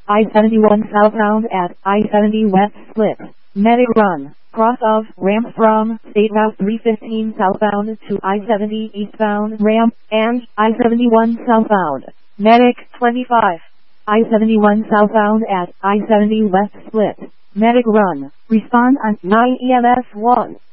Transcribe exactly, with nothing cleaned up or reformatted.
I seventy-one southbound at I seventy west split. Medic run. Cross of ramp from State Route three fifteen southbound to I seventy eastbound ramp and I seventy-one southbound. Medic twenty-five. I seventy-one southbound at I seventy west split. Medic run. Respond on nine E M S one.